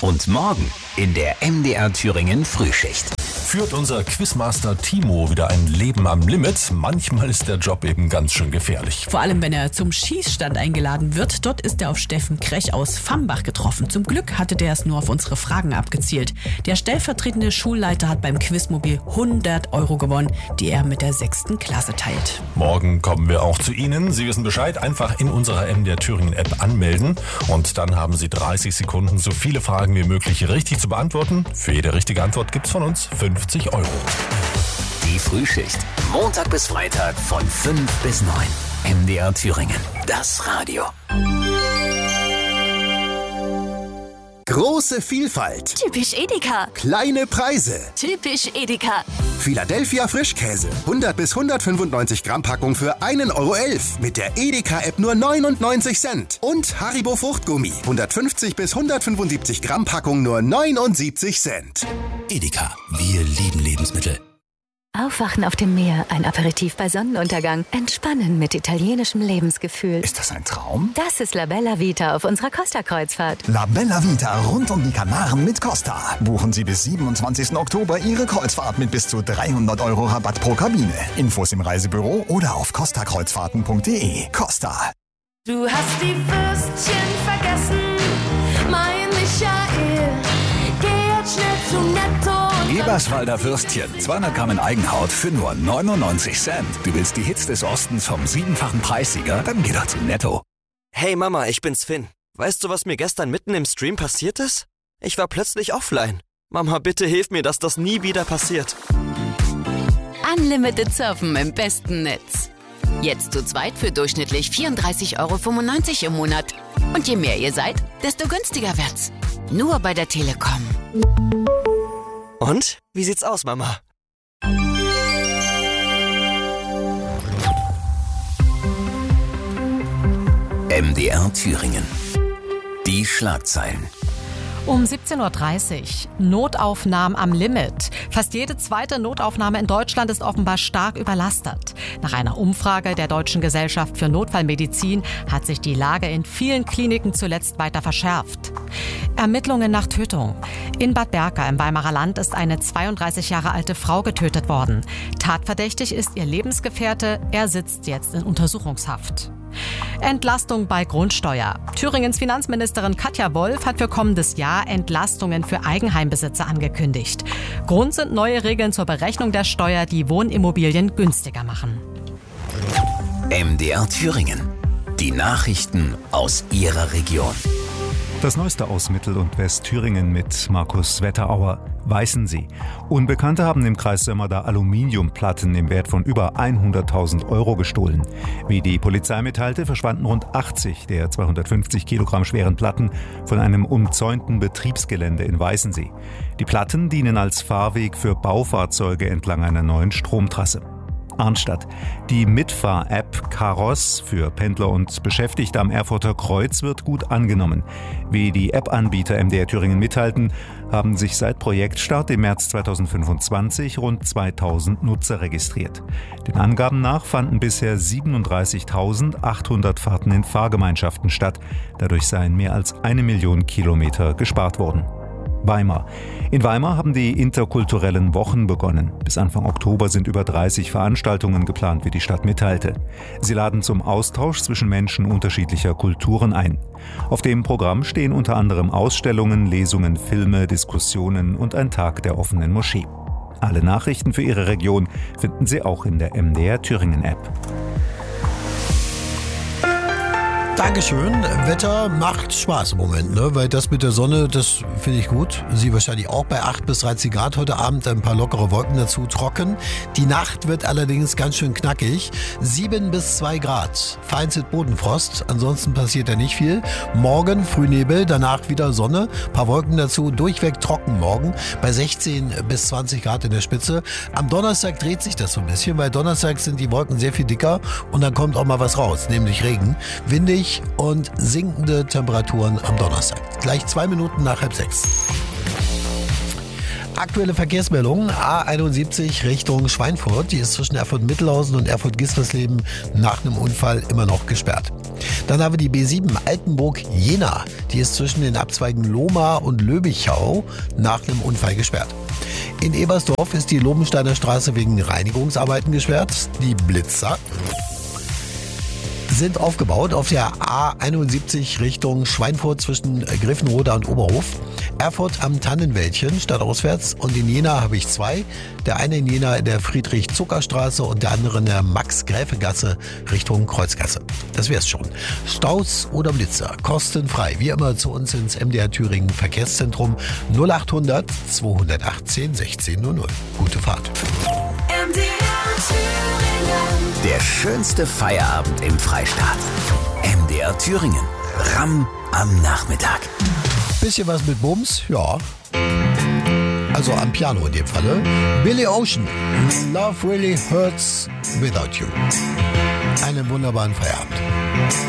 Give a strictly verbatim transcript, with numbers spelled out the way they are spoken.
Und morgen in der M D R Thüringen Frühschicht. Führt unser Quizmaster Timo wieder ein Leben am Limit. Manchmal ist der Job eben ganz schön gefährlich. Vor allem, wenn er zum Schießstand eingeladen wird. Dort ist er auf Steffen Krech aus Vambach getroffen. Zum Glück hatte der es nur auf unsere Fragen abgezielt. Der stellvertretende Schulleiter hat beim Quizmobil hundert Euro gewonnen, die er mit der sechsten Klasse teilt. Morgen kommen wir auch zu Ihnen. Sie wissen Bescheid, einfach in unserer M D R Thüringen App anmelden. Und dann haben Sie dreißig Sekunden, so viele Fragen wie möglich richtig zu beantworten. Für jede richtige Antwort gibt's von uns fünfzig Euro. Die Frühschicht. Montag bis Freitag von fünf bis neun. M D R Thüringen. Das Radio. Große Vielfalt. Typisch Edeka. Kleine Preise. Typisch Edeka. Philadelphia Frischkäse. hundert bis hundertfünfundneunzig Gramm Packung für einen Euro elf. Mit der Edeka-App nur neunundneunzig Cent. Und Haribo Fruchtgummi. hundertfünfzig bis hundertfünfundsiebzig Gramm Packung nur neunundsiebzig Cent. Edeka. Wir lieben Lebensmittel. Aufwachen auf dem Meer, ein Aperitif bei Sonnenuntergang. Entspannen mit italienischem Lebensgefühl. Ist das ein Traum? Das ist La Bella Vita auf unserer Costa-Kreuzfahrt. La Bella Vita rund um die Kanaren mit Costa. Buchen Sie bis siebenundzwanzigsten Oktober Ihre Kreuzfahrt mit bis zu dreihundert Euro Rabatt pro Kabine. Infos im Reisebüro oder auf costa kreuzfahrten punkt de. Costa. Du hast die Würstchen vergessen, mein Michael. Geh jetzt schnell zu Netto. Eberswalder Würstchen, zweihundert Gramm in Eigenhaut für nur neunundneunzig Cent. Du willst die Hits des Ostens vom siebenfachen Preissieger? Dann geh doch zu Netto. Hey Mama, ich bin's Finn. Weißt du, was mir gestern mitten im Stream passiert ist? Ich war plötzlich offline. Mama, bitte hilf mir, dass das nie wieder passiert. Unlimited Surfen im besten Netz. Jetzt zu zweit für durchschnittlich vierunddreißig Euro fünfundneunzig im Monat. Und je mehr ihr seid, desto günstiger wird's. Nur bei der Telekom. Und? Wie sieht's aus, Mama? M D R Thüringen. Die Schlagzeilen. Um siebzehn Uhr dreißig. Notaufnahmen am Limit. Fast jede zweite Notaufnahme in Deutschland ist offenbar stark überlastet. Nach einer Umfrage der Deutschen Gesellschaft für Notfallmedizin hat sich die Lage in vielen Kliniken zuletzt weiter verschärft. Ermittlungen nach Tötung. In Bad Berka im Weimarer Land ist eine zweiunddreißig Jahre alte Frau getötet worden. Tatverdächtig ist ihr Lebensgefährte. Er sitzt jetzt in Untersuchungshaft. Entlastung bei Grundsteuer. Thüringens Finanzministerin Katja Wolf hat für kommendes Jahr Entlastungen für Eigenheimbesitzer angekündigt. Grund sind neue Regeln zur Berechnung der Steuer, die Wohnimmobilien günstiger machen. M D R Thüringen. Die Nachrichten aus Ihrer Region. Das Neueste aus Mittel- und Westthüringen mit Markus Wetterauer. Weißensee. Unbekannte haben im Kreis Sömmerda Aluminiumplatten im Wert von über hunderttausend Euro gestohlen. Wie die Polizei mitteilte, verschwanden rund achtzig der zweihundertfünfzig Kilogramm schweren Platten von einem umzäunten Betriebsgelände in Weißensee. Die Platten dienen als Fahrweg für Baufahrzeuge entlang einer neuen Stromtrasse. Arnstadt. Die Mitfahr-App Karos für Pendler und Beschäftigte am Erfurter Kreuz wird gut angenommen. Wie die App-Anbieter M D R Thüringen mitteilten, haben sich seit Projektstart im März zweitausendfünfundzwanzig rund zweitausend Nutzer registriert. Den Angaben nach fanden bisher siebenunddreißigtausendachthundert Fahrten in Fahrgemeinschaften statt. Dadurch seien mehr als eine Million Kilometer gespart worden. Weimar. In Weimar haben die interkulturellen Wochen begonnen. Bis Anfang Oktober sind über dreißig Veranstaltungen geplant, wie die Stadt mitteilte. Sie laden zum Austausch zwischen Menschen unterschiedlicher Kulturen ein. Auf dem Programm stehen unter anderem Ausstellungen, Lesungen, Filme, Diskussionen und ein Tag der offenen Moschee. Alle Nachrichten für Ihre Region finden Sie auch in der M D R Thüringen App. Dankeschön. Wetter macht Spaß im Moment, ne? Weil das mit der Sonne, das finde ich gut. Sie wahrscheinlich auch bei acht bis dreizehn Grad heute Abend, ein paar lockere Wolken dazu, trocken. Die Nacht wird allerdings ganz schön knackig. sieben bis zwei Grad. Vereinzelt Bodenfrost, ansonsten passiert ja nicht viel. Morgen Frühnebel, danach wieder Sonne, paar Wolken dazu, durchweg trocken morgen bei sechzehn bis zwanzig Grad in der Spitze. Am Donnerstag dreht sich das so ein bisschen, weil Donnerstag sind die Wolken sehr viel dicker und dann kommt auch mal was raus, nämlich Regen. Windig und sinkende Temperaturen am Donnerstag. Gleich zwei Minuten nach halb sechs. Aktuelle Verkehrsmeldung, A einundsiebzig Richtung Schweinfurt. Die ist zwischen Erfurt-Mittelhausen und Erfurt-Gispersleben nach einem Unfall immer noch gesperrt. Dann haben wir die B sieben Altenburg-Jena. Die ist zwischen den Abzweigen Lohmar und Löbichau nach einem Unfall gesperrt. In Ebersdorf ist die Lobensteiner Straße wegen Reinigungsarbeiten gesperrt. Die Blitzer sind aufgebaut auf der A einundsiebzig Richtung Schweinfurt zwischen Griffenroda und Oberhof. Erfurt am Tannenwäldchen stadtauswärts und in Jena habe ich zwei. Der eine in Jena in der Friedrich-Zucker-Straße und der andere in der Max-Gräfe-Gasse Richtung Kreuzgasse. Das wär's schon. Staus oder Blitzer, kostenfrei. Wie immer zu uns ins M D R Thüringen Verkehrszentrum null achthundert zweihundertachtzehn sechzehn null null. Gute Fahrt. M D R Thüringen. Der schönste Feierabend im Freistaat. M D R Thüringen. Ram am Nachmittag. Bisschen was mit Bums, ja. Also am Piano in dem Falle. Billy Ocean. Love really hurts without you. Einen wunderbaren Feierabend.